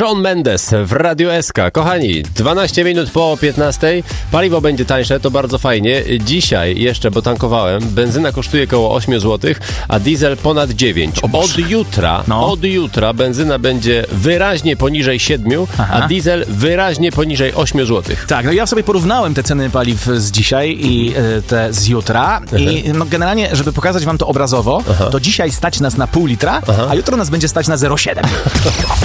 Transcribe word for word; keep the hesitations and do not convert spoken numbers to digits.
Shawn Mendes w Radio S K. Kochani, dwanaście minut po piętnastej. Paliwo będzie tańsze, to bardzo fajnie. Dzisiaj jeszcze, bo tankowałem, benzyna kosztuje około osiem złotych, a diesel ponad dziewięć. Od jutra, No. od jutra benzyna będzie wyraźnie poniżej siedmiu, Aha. a diesel wyraźnie poniżej osiem złotych. Tak, no ja sobie porównałem te ceny paliw z dzisiaj i y, te z jutra i no generalnie, żeby pokazać wam to obrazowo, to dzisiaj stać nas na pół litra, a jutro nas będzie stać na zero przecinek siedem.